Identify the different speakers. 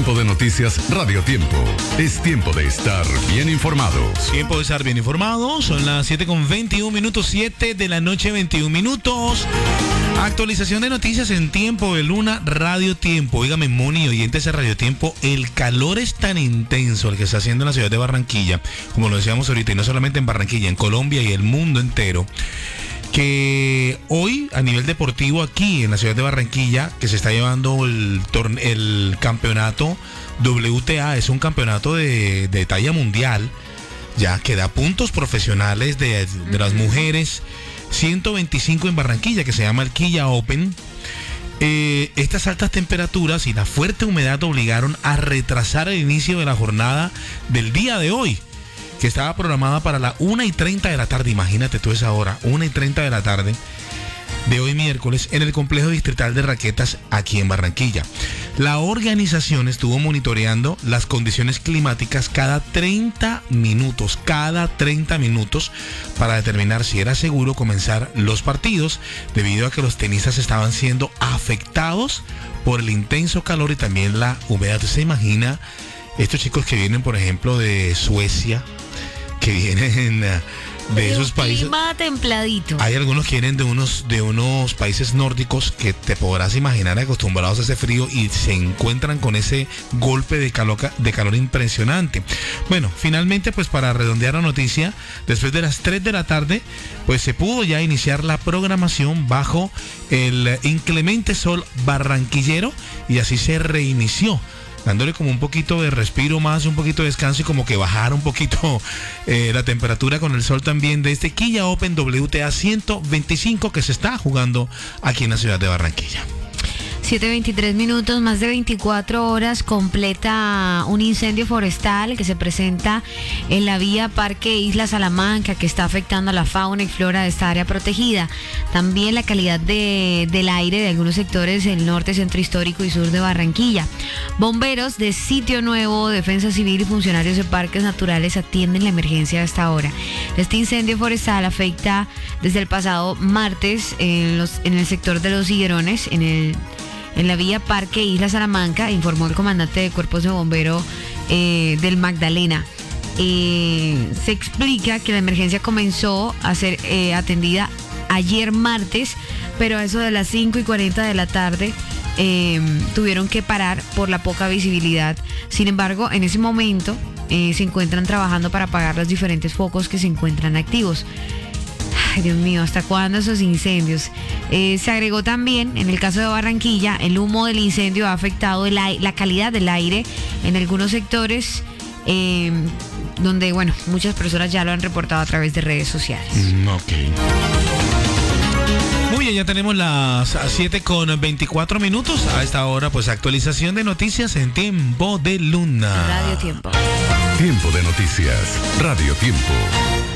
Speaker 1: Tiempo de noticias Radio Tiempo. Es tiempo de estar bien informados.
Speaker 2: Tiempo de estar bien informados. Son las 7:21, 7 de la noche, 21 minutos. Actualización de noticias en Tiempo de Luna Radio Tiempo. Óigame, Moni, oyentes de Radio Tiempo, el calor es tan intenso el que está haciendo en la ciudad de Barranquilla, como lo decíamos ahorita, y no solamente en Barranquilla, en Colombia y el mundo entero, que hoy a nivel deportivo aquí en la ciudad de Barranquilla, que se está llevando el campeonato WTA, es un campeonato de talla mundial, ya que da puntos profesionales de las mujeres, 125 en Barranquilla, que se llama el Quilla Open. Estas altas temperaturas y la fuerte humedad obligaron a retrasar el inicio de la jornada del día de hoy, que estaba programada para las 1:30 de la tarde. Imagínate tú esa hora, 1:30 de la tarde de hoy miércoles, en el complejo distrital de raquetas aquí en Barranquilla. La organización estuvo monitoreando las condiciones climáticas cada 30 minutos, para determinar si era seguro comenzar los partidos, debido a que los tenistas estaban siendo afectados por el intenso calor y también la humedad. ¿Usted se imagina estos chicos que vienen, por ejemplo, de Suecia, que vienen de esos países?
Speaker 3: Clima templadito.
Speaker 2: Hay algunos que vienen de unos países nórdicos que te podrás imaginar acostumbrados a ese frío y se encuentran con ese golpe de calor impresionante. Bueno, finalmente, pues para redondear la noticia, después de las 3 de la tarde, pues se pudo ya iniciar la programación bajo el inclemente sol barranquillero, y así se reinició, dándole como un poquito de respiro más, un poquito de descanso, y como que bajar un poquito la temperatura con el sol también de este Quilla Open WTA 125 que se está jugando aquí en la ciudad de Barranquilla.
Speaker 3: 7:23, más de 24 horas completa un incendio forestal que se presenta en la vía Parque Isla Salamanca, que está afectando a la fauna y flora de esta área protegida. También la calidad del aire de algunos sectores del norte, centro histórico y sur de Barranquilla. Bomberos de Sitio Nuevo, Defensa Civil y funcionarios de parques naturales atienden la emergencia a esta hora. Este incendio forestal afecta desde el pasado martes en el sector de Los Higuerones, en la vía Parque Isla Salamanca, informó el comandante de Cuerpos de Bomberos del Magdalena. Se explica que la emergencia comenzó a ser atendida ayer martes, pero a eso de las 5:40 de la tarde tuvieron que parar por la poca visibilidad. Sin embargo, en ese momento se encuentran trabajando para apagar los diferentes focos que se encuentran activos. Ay, Dios mío, ¿hasta cuándo esos incendios? Se agregó también, en el caso de Barranquilla, el humo del incendio ha afectado la calidad del aire en algunos sectores, donde, bueno, muchas personas ya lo han reportado a través de redes sociales.
Speaker 2: Ok. Muy bien, ya tenemos las 7:24. A esta hora, pues, actualización de noticias en Tiempo de Luna
Speaker 3: Radio Tiempo.
Speaker 1: Tiempo de noticias Radio Tiempo.